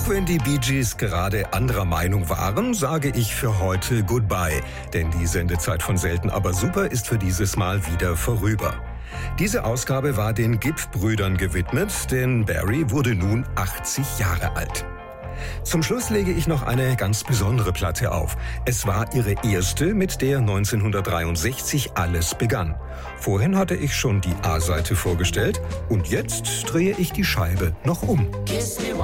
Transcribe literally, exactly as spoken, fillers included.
wenn die Bee Gees gerade anderer Meinung waren, sage ich für heute Goodbye. Denn die Sendezeit von Selten aber super ist für dieses Mal wieder vorüber. Diese Ausgabe war den Gibb-Brüdern gewidmet, denn Barry wurde nun achtzig Jahre alt. Zum Schluss lege ich noch eine ganz besondere Platte auf. Es war ihre erste, mit der neunzehnhundertdreiundsechzig alles begann. Vorhin hatte ich schon die A-Seite vorgestellt und jetzt drehe ich die Scheibe noch um.